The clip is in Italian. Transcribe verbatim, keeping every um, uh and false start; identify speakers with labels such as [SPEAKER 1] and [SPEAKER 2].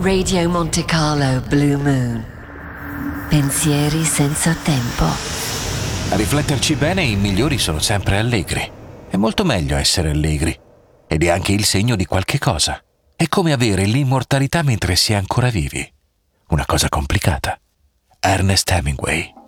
[SPEAKER 1] Radio Monte Carlo Blue Moon. Pensieri senza tempo.
[SPEAKER 2] A rifletterci bene, i migliori sono sempre allegri. È molto meglio essere allegri. Ed è anche il segno di qualche cosa. È come avere l'immortalità mentre si è ancora vivi. Una cosa complicata. Ernest Hemingway.